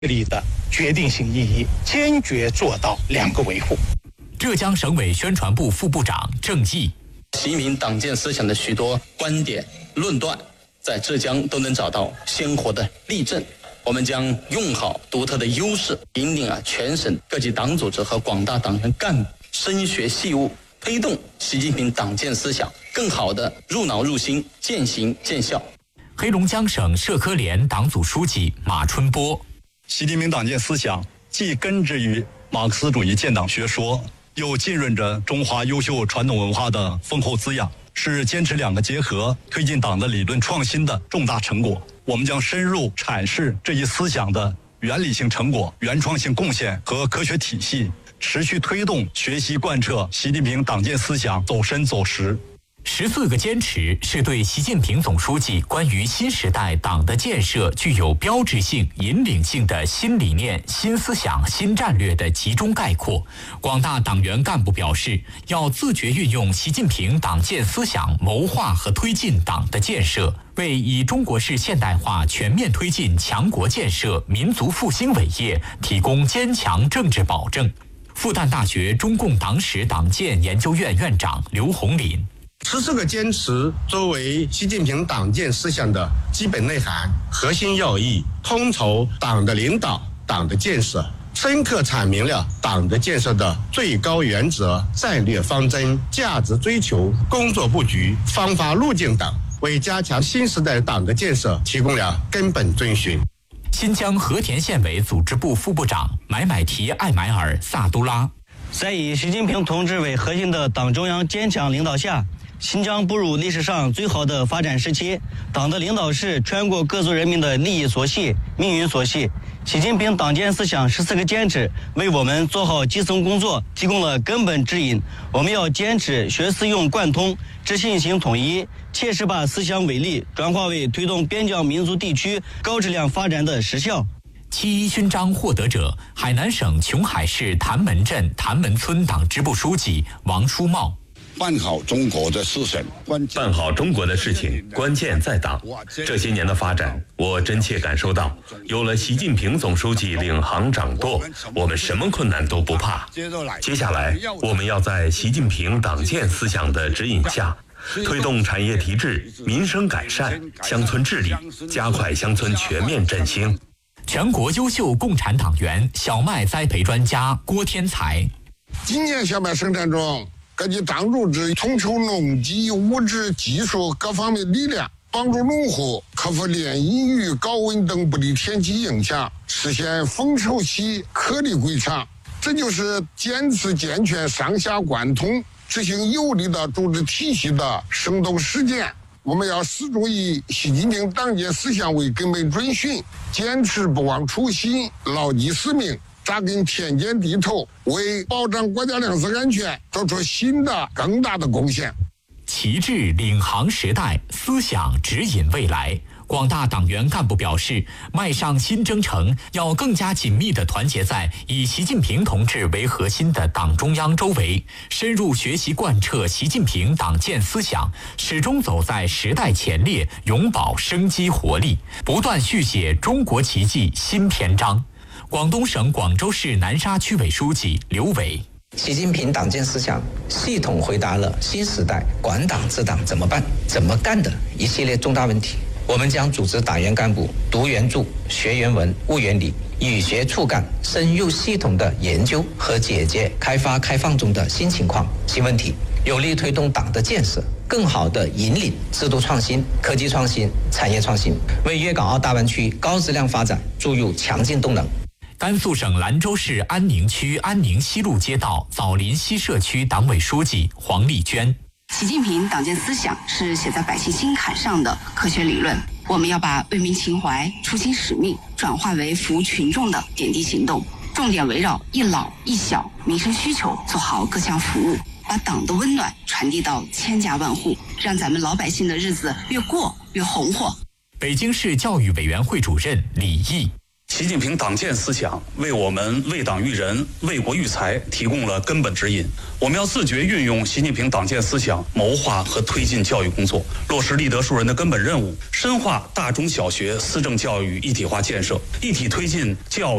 里的决定性意义，坚决做到两个维护。 浙江省委宣传部副部长郑毅， 习近平党建思想的许多观点论断，在浙江都能找到鲜活的例证。我们将用好独特的优势，引领全省各级党组织和广大党员干部深学细悟，推动习近平党建思想更好地入脑入心，践行见效。 黑龙江省社科联党组书记马春波， 习近平党建思想既根植于马克思主义建党学说，又浸润着中华优秀传统文化的丰厚滋养，是坚持两个结合，推进党的理论创新的重大成果。我们将深入阐释这一思想的原理性成果、原创性贡献和科学体系，持续推动学习贯彻习近平党建思想走深走实。 14个坚持是对习近平总书记关于新时代党的建设具有标志性、引领性的新理念、新思想、新战略的集中概括。广大党员干部表示，要自觉运用习近平党建思想，谋划和推进党的建设，为以中国式现代化全面推进强国建设、民族复兴伟业提供坚强政治保证。复旦大学中共党史党建研究院院长刘洪林 ，14个坚持作为习近平党建思想的基本内涵、核心要义，统筹党的领导、党的建设，深刻阐明了党的建设的最高原则、战略方针、价值追求、工作布局、方法路径等，为加强新时代党的建设提供了根本遵循。 新疆和田县委组织部副部长买买提艾买尔萨都拉， 在以习近平同志为核心的党中央坚强领导下，新疆步入历史上最好的发展时期，党的领导是全国各族人民的利益所系、命运所系。习近平党建思想14个坚持为我们做好基层工作提供了根本指引。我们要坚持学思用贯通、知信行统一，切实把思想伟力转化为推动边疆民族地区高质量发展的实效。 7·1勋章获得者，海南省琼海市谭门镇谭门村党支部书记王书茂。 办好中国的事情， 办好中国的事情，关键在党。这些年的发展，我真切感受到，有了习近平总书记领航掌舵，我们什么困难都不怕。接下来，我们要在习近平党建思想的指引下，推动产业提质、民生改善、乡村治理，加快乡村全面振兴。 全国优秀共产党员、小麦栽培专家郭天才， 今年小麦生产中，各级党组织统筹农机、物质、技术各方面力量，帮助农户克服连阴雨、高温等不利天气影响，实现丰收期颗粒归场。这就是坚持健全上下贯通、执行有力的组织体系的生动实践。我们要始终以习近平党建思想为根本遵循，坚持不忘初心，牢记使命，扎根田间地头，为保障国家粮食安全做出新的更大的贡献。 旗帜领航时代，思想指引未来。广大党员干部表示，迈上新征程，要更加紧密地团结在以习近平同志为核心的党中央周围，深入学习贯彻习近平党建思想，始终走在时代前列，永葆生机活力，不断续写中国奇迹新篇章。广东省广州市南沙区委书记刘伟， 习近平党建思想系统回答了新时代管党治党怎么办、怎么干的一系列重大问题。我们将组织党员干部读原著、学原文、悟原理，与学促干，深入系统的研究和解决开发开放中的新情况、新问题，有力推动党的建设，更好地引领制度创新、科技创新、产业创新，为粤港澳大湾区高质量发展注入强劲动能。 甘肃省兰州市安宁区安宁西路街道枣林西社区党委书记黄丽娟， 习近平党建思想是写在百姓心坎上的科学理论，我们要把为民情怀、初心使命转化为服务群众的点滴行动，重点围绕一老一小民生需求做好各项服务，把党的温暖传递到千家万户，让咱们老百姓的日子越过越红火。 北京市教育委员会主任李毅， 习习近平党建思想为我们为党育人、为国育才提供了根本指引。我们要自觉运用习近平党建思想，谋划和推进教育工作，落实立德树人的根本任务，深化大中小学思政教育一体化建设，一体推进教育